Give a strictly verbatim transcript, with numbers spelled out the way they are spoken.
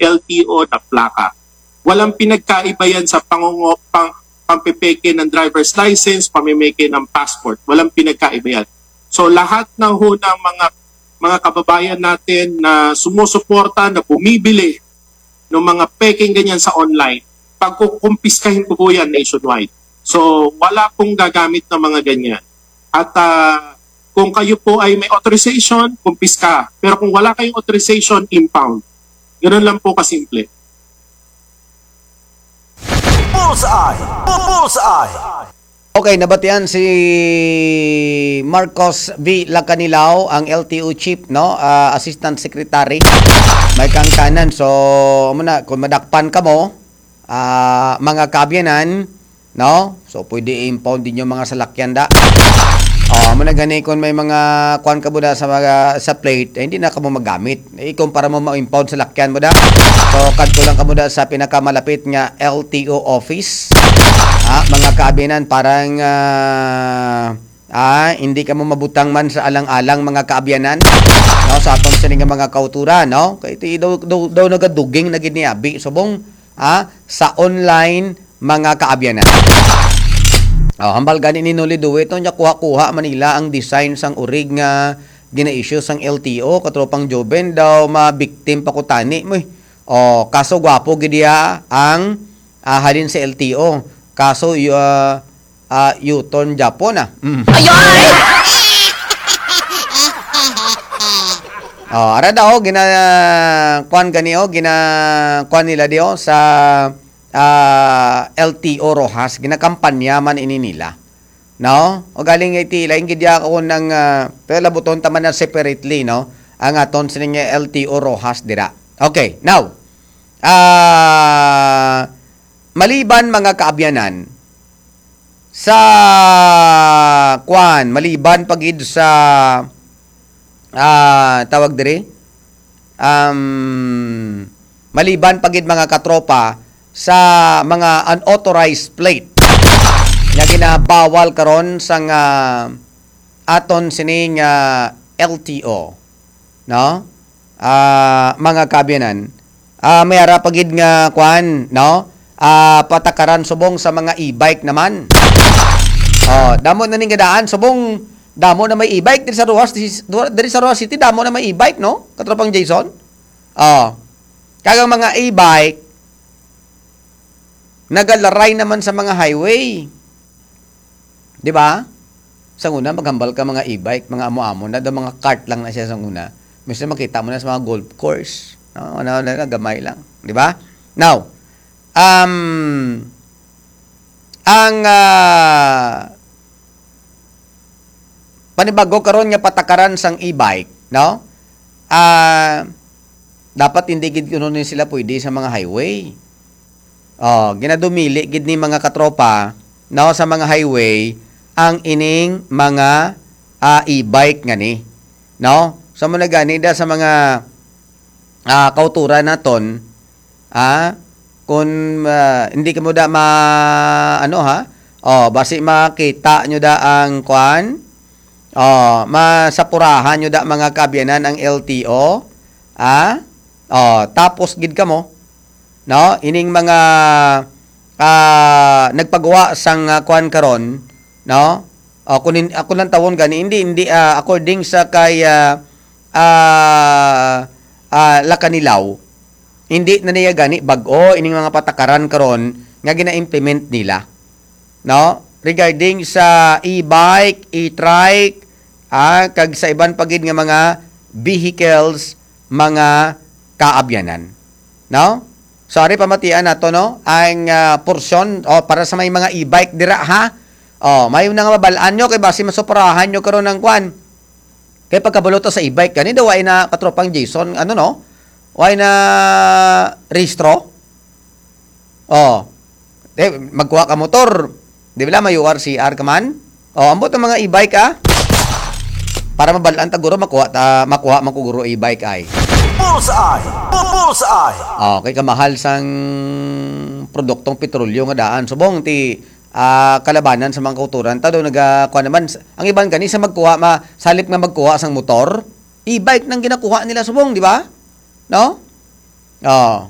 L T O na plaka. Walang pinagkaiba yan sa pangungo, pang, pampipeke ng driver's license, pamimeke ng passport. Walang pinagkaiba yan. So lahat ng ho ng mga, mga kababayan natin na sumusuporta, na bumibili ng mga peking ganyan sa online, pagkukumpiskahin ko po yan nationwide. So wala pong gagamit ng mga ganyan. At uh, kung kayo po ay may authorization, kumpiska. Pero kung wala kayong authorization, impound. Ganun lang po kasimple. Bullseye! Bullseye! Okay, nabatian si Marcos V. Lacanilao, ang L T O Chief, no? Uh, Assistant Secretary. May kangkanan. So, muna, kung madakpan ka mo, uh, mga kabyanan, no? So, pwede impound din yung mga salakyan da. Oh, muna gani kung may mga kuan ka mo da sa mga sa plate, eh, hindi na ka mo magamit. Eh, kumpara mo ma-impound sa lakyan mo da. So, kadto lang ka mo da sa pinakamalapit nga L T O office. Ah, mga kaabinan, parang uh, ah, hindi ka mo mabutang man sa alang-alang mga kaabyanan. No, sa atong sa nga mga kautura, no? Kay ti daw daw, daw nagaduging na giniabi subong ah, sa online mga kaabyanan. Oh, hambal gani ni Noli Duwit no nya kuha-kuha Manila ang design sang urig nga gina-issue sang L T O katropang Joben daw ma-victim pa ko tani mo. Oh, kaso gwapo gid dia ang uh, halin sa L T O. Kaso uh, uh, Yuton Japon ah. Mm. Ayoy! Oh, ara daw gina kuan gani oh gina kuan nila dio sa uh, L T O Rojas ginakampanya man ini nila. No? O galing iti laing gidya ko nang uh, pero labuton taman na separately no ang aton sining L T O Rojas dira. Okay, now. Ah uh, maliban mga kaabyanan sa kuan maliban pagid sa uh, tawag diri um, maliban pagid mga katropa sa mga unauthorized plate nga ginabawal karon sa nga aton sining uh, L T O no uh, mga kaabyanan uh, may ara pagid nga kuan no Uh, patakaran subong sa mga e-bike naman. Oh, damo na ning gadaan subong damo na may e-bike diri sa Rojas diri sa Rojas City damo na may e-bike no? Katropang Jason. Oh. Kagang mga e-bike nagalaray naman sa mga highway. 'Di ba? Sa una maghambal ka mga e-bike, mga amo-amo na daw mga cart lang na siya sa una. Minsan makita mo na sa mga golf course. No, ano na gamay lang, 'di ba? Now, Um, ang uh, panibago karon nga patakaran sang e-bike, no? Ah, uh, dapat hindi gid kuno ni sila pwede sa mga highway. Oh, ginadumili gid ni mga katropa, no, sa mga highway ang ining mga uh, e-bike ngani, no? So mo na gani da sa mga uh, kauturan naton, ah kung uh, hindi ka mo da ma ano ha oh basi makita nyo da ang kwan oh masapurahan nyo da mga kabyanan ang L T O ah oh tapos gid ka mo no ining mga uh, nagpagawa sang uh, kwan karon no oh kunin ako lang tawon gani hindi hindi uh, according sa kay uh, uh, uh, Lacanilao hindi na niya gani bag-o ining mga patakaran karon nga gina-implement nila. No? Regarding sa e-bike, e-trike, ah, kag sa iban pagid nga mga vehicles, mga kaabyanan. No? Sorry pamatian nato no ang uh, portion oh, para sa may mga e-bike dira ha. Oh, may na nga mabalaan nyo kay basi masoperahan nyo karon ng kwan. Kay pagkabuloto sa e-bike kani daw ay na katropang Jason ano no? Why na rehistro? Oh. Eh, magkuha ka motor. Di ba may U R C R ka man? Oh, ambot ang mga e-bike ah. Para mabalaan ta guro makuha ta makuha man ko guro e-bike ay. Bullseye! Bullseye! Oh, kay kamahal sang produktong petrolyo nga daan. Subong ti uh, kalabanan sa mga kauturan ta do nagakuha naman ang iban kani sa magkuha ma salip nga magkuha sang motor, e-bike nang ginakuha nila subong, di ba? No? Oh.